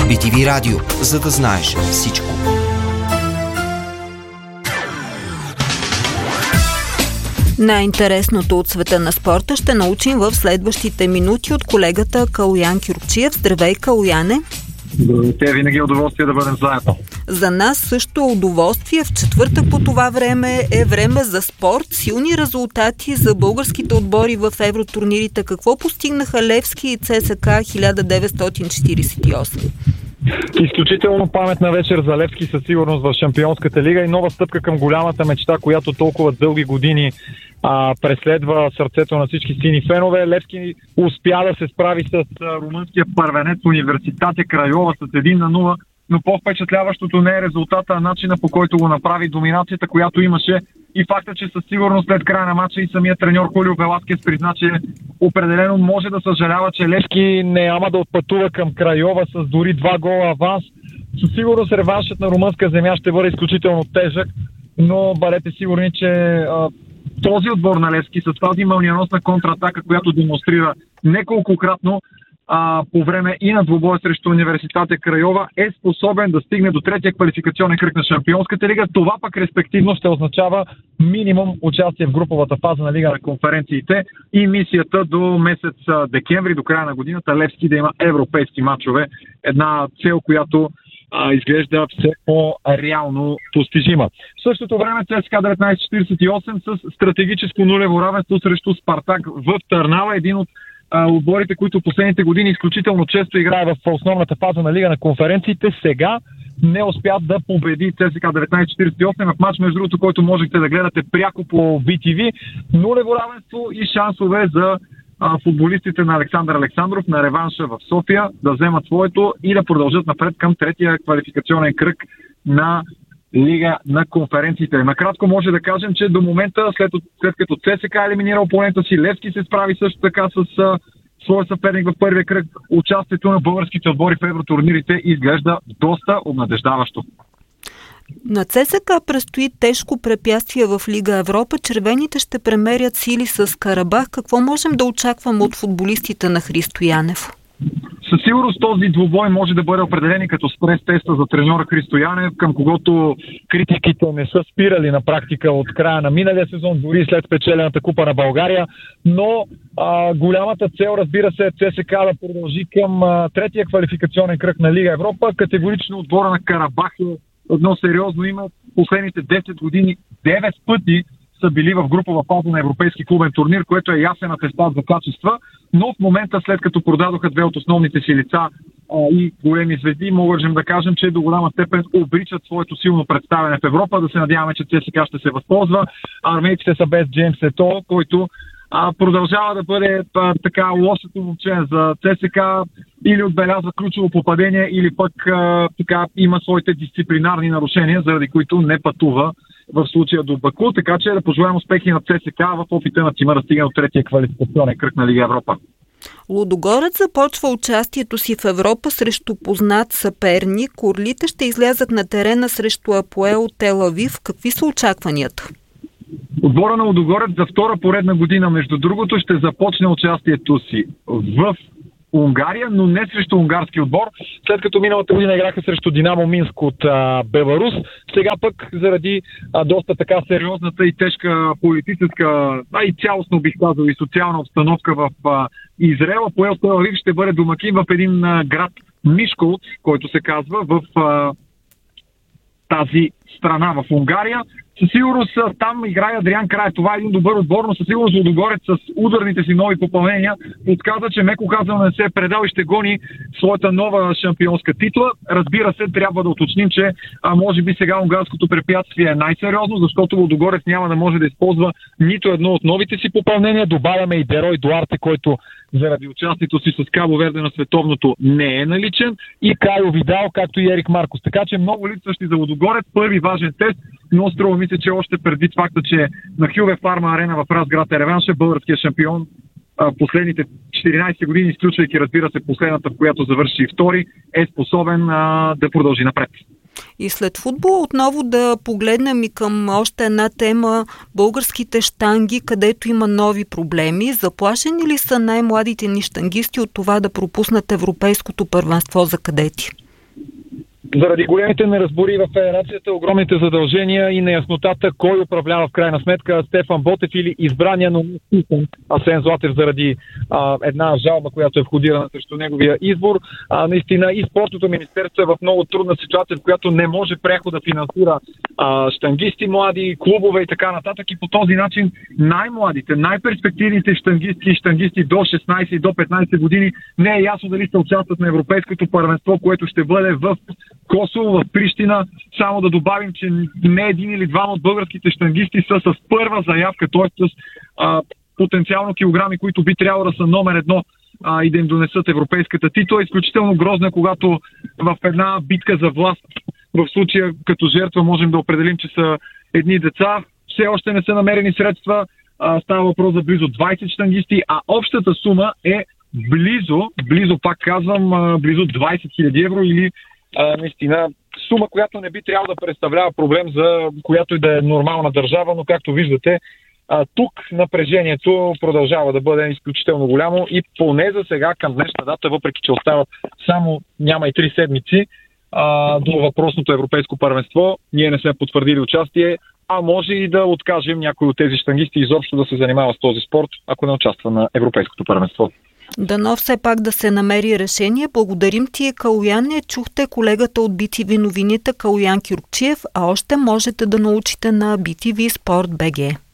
BTV Радио, за да знаеш всичко. Най-интересното от света на спорта ще научим в следващите минути от колегата Калоян Кюркчиев. Здравей, Калояне! Здравейте, винаги е удоволствие да бъдем заедно. За нас също удоволствие. В четвъртък по това време е време за спорт. Силни резултати за българските отбори в евротурнирите. Какво постигнаха Левски и ЦСКА 1948? Изключително паметна вечер за Левски със сигурност в Шампионската лига и нова стъпка към голямата мечта, която толкова дълги години преследва сърцето на всички сини фенове. Левски успя да се справи с румънския първенец Университате Крайова с 1-0, но по-впечатляващото не е резултата, а начина, по който го направи, доминацията, която имаше, и факта, че със сигурност след края на матча и самият треньор Хулио Веласкес призна, че определено може да съжалява, че Левски няма да отпътува към Крайова с дори 2 гола аванс. Със сигурност реваншът на румънска земя ще бъде изключително тежък, но бъдете сигурни, че този отбор на Левски с тази мълниеносна контратака, която демонстрира неколкократно по време и на двубоя срещу Университате Крайова, е способен да стигне до третия квалификационен кръг на Шампионската лига. Това пък респективно ще означава минимум участие в груповата фаза на Лига на конференциите и мисията до месец декември, до края на годината, Левски да има европейски мачове. Една цел, която изглежда все по-реално постижима. В същото време ЦСКА 1948 с стратегическо нулево равенство срещу Спартак в Търнава, един от отборите, които последните години изключително често играе в основната фаза на Лига на конференциите, сега не успят да победи ЦСКА 1948 в матч, между другото, който можете да гледате пряко по BTV. Нулево равенство и шансове за футболистите на Александър Александров на реванша в София да вземат своето и да продължат напред към третия квалификационен кръг на Лига на конференциите. Накратко може да кажем, че до момента, след като ЦСКА елиминира опонента си, Левски се справи също така с своя съперник в първия кръг. Участието на българските отбори в евротурнирите изглежда доста обнадеждаващо. На ЦСКА предстои тежко препятствие в Лига Европа. Червените ще премерят сили с Карабах. Какво можем да очакваме от футболистите на Христо Янев? Със сигурност този двубой може да бъде определен като стрес теста за треньора Христо Янев, към когото критиките не са спирали на практика от края на миналия сезон, дори след спечелената купа на България, но голямата цел, разбира се, е ЦСКА да продължи към третия квалификационен кръг на Лига Европа. Категорично отбора на Карабах е едно сериозно име. Последните 10 години 9 пъти са били в групова фаза на европейски клубен турнир, което е ясен атестат за качества, но в момента, след като продадоха две от основните си лица и големи звезди, можем да кажем, че до голяма степен обричат своето силно представяне в Европа. Да се надяваме, че ЦСКА ще се възползва. Армейците са без Джеймс Ето, който продължава да бъде така лошото момче за ЦСКА, или отбелязва ключово попадение, или пък така има своите дисциплинарни нарушения, заради които не пътува в случая до Баку, така че да пожелаем успехи на ЦСКА в опита на тима да стигне до третия квалификационен кръг на Лига Европа. Лудогорец започва участието си в Европа срещу познат съперник. Орлите ще излязат на терена срещу Апоел Тел Авив. Какви са очакванията? Отбора на Лудогорец за втора поредна година, между другото, ще започне участието си в Унгария, но не срещу унгарски отбор, след като миналата година играха срещу Динамо Минск от Беларус. Сега пък заради доста така сериозната и тежка политическа, и цялостно бих казал и социална обстановка в Израел, Апоел Тел Авив ще бъде домакин в един град Мишколц, който се казва в тази страна в Унгария. Със сигурност там играе Адриан Краев. Това е един добър отбор, но със сигурност Лудогорец с ударните си нови попълнения подсказа, че меко казано не се е предал и ще гони своята нова шампионска титла. Разбира се, трябва да уточним, че може би сега унгарското препятствие е най-сериозно, защото Лудогорец няма да може да използва нито едно от новите си попълнения. Добавяме и Дерой Дуарте, който заради участието си с Кабо Верде на световното не е наличен, и Кайо Видал, както и Ерик Маркос. Така че много липсващи за Лудогорец. Първи важен тест, но струва ми се, че още преди факта, че на Хюве Фарма арена в Разград е реванша, българския шампион последните 14 години, изключвайки, разбира се, последната, в която завърши втори, е способен да продължи напред. И след футбола отново да погледнем и към още една тема – българските щанги, където има нови проблеми. Заплашени ли са най-младите ни щангисти от това да пропуснат европейското първенство за кадети? Заради големите неразбори в федерацията, огромните задължения и неяснотата кой управлява в крайна сметка Стефан Ботев или избрания, но Асен Златев заради една жалба, която е входирана срещу неговия избор. Наистина и спортното министерство е в много трудна ситуация, в която не може пряко да финансира щангисти, млади, клубове и така нататък. И по този начин най-младите, най-перспективните щангисти до 16 и до 15 години не е ясно дали ще участват на Европейското първенство, което ще бъде в Косово, в Прищина. Само да добавим, че не един или двама от българските щангисти са с първа заявка, т.е. с потенциално килограми, които би трябвало да са номер едно и да им донесат европейската титла. Изключително грозно, когато в една битка за власт, в случая като жертва можем да определим, че са едни деца. Все още не са намерени средства. Става въпрос за близо 20 щангисти, а общата сума е близо, пак казвам, близо 20 000 евро или наистина сума, която не би трябвало да представлява проблем за която и да е нормална държава, но както виждате, тук напрежението продължава да бъде изключително голямо и поне за сега към днешна дата, въпреки че остават само няма и 3 седмици до въпросното европейско първенство, ние не сме потвърдили участие, а може и да откажем някой от тези щангисти изобщо да се занимава с този спорт, ако не участва на европейското първенство. Дано все пак да се намери решение. Благодарим ти, Калоян. Не чухте колегата от BTV новините Калоян Кюркчиев, а още можете да научите на BTV Sport BG.